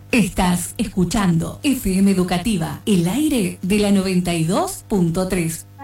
Estás escuchando FM Educativa, el aire de la 92.3.